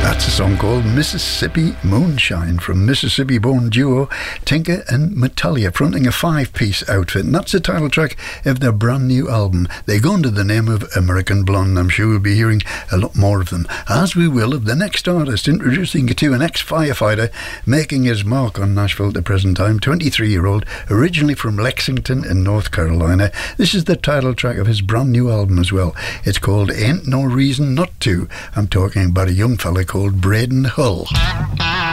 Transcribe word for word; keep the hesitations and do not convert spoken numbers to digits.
That's a song called Mississippi Moonshine from Mississippi-born duo Tinker and Metalia, fronting a five-piece outfit, and that's the title track of their brand new album. They go under the name of American Blonde. I'm sure we'll be hearing a lot more of them, as we will of the next artist, introducing you to an ex-firefighter making his mark on Nashville at the present time, twenty-three-year-old, originally from Lexington in North Carolina. This is the title track of his brand new album as well. It's called Ain't No Reason Not To. I'm talking about a young fella called Braden Hull.